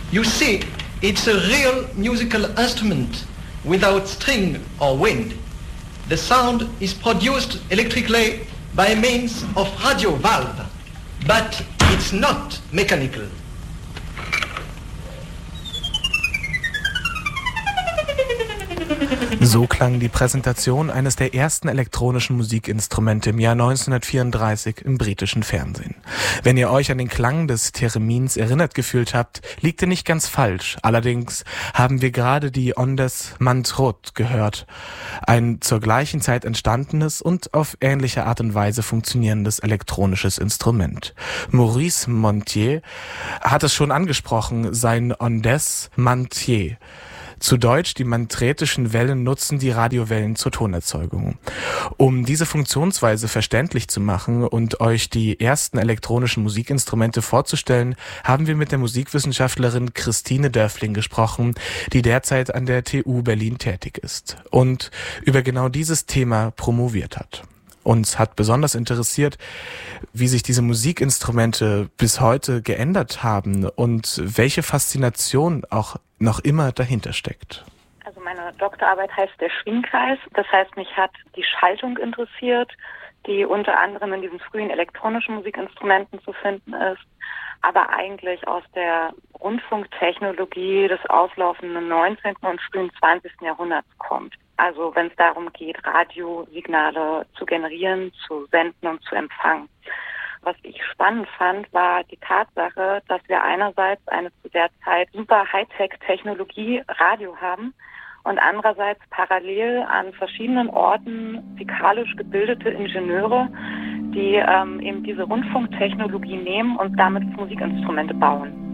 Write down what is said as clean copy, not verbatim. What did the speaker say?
You see, it's a real musical instrument without string or wind. The sound is produced electrically by means of radio valve, but it's not mechanical. So klang die Präsentation eines der ersten elektronischen Musikinstrumente im Jahr 1934 im britischen Fernsehen. Wenn ihr euch an den Klang des Theremins erinnert gefühlt habt, liegt ihr nicht ganz falsch. Allerdings haben wir gerade die Ondes Mantrot gehört. Ein zur gleichen Zeit entstandenes und auf ähnliche Art und Weise funktionierendes elektronisches Instrument. Maurice Montier hat es schon angesprochen, sein Ondes Mantier. Zu Deutsch, die mantretischen Wellen nutzen die Radiowellen zur Tonerzeugung. Um diese Funktionsweise verständlich zu machen und euch die ersten elektronischen Musikinstrumente vorzustellen, haben wir mit der Musikwissenschaftlerin Christine Dörfling gesprochen, die derzeit an der TU Berlin tätig ist und über genau dieses Thema promoviert hat. Uns hat besonders interessiert, wie sich diese Musikinstrumente bis heute geändert haben und welche Faszination auch noch immer dahinter steckt. Also meine Doktorarbeit heißt der Schwingkreis. Das heißt, mich hat die Schaltung interessiert, die unter anderem in diesen frühen elektronischen Musikinstrumenten zu finden ist, aber eigentlich aus der Rundfunktechnologie des auslaufenden 19. und frühen 20. Jahrhunderts kommt. Also wenn es darum geht, Radiosignale zu generieren, zu senden und zu empfangen. Was ich spannend fand, war die Tatsache, dass wir einerseits eine zu der Zeit super Hightech-Technologie Radio haben und andererseits parallel an verschiedenen Orten physikalisch gebildete Ingenieure, die eben diese Rundfunktechnologie nehmen und damit Musikinstrumente bauen.